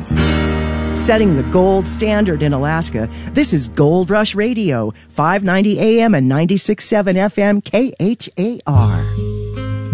Setting the gold standard in Alaska, this is Gold Rush Radio, 590 AM and 96.7 FM KHAR.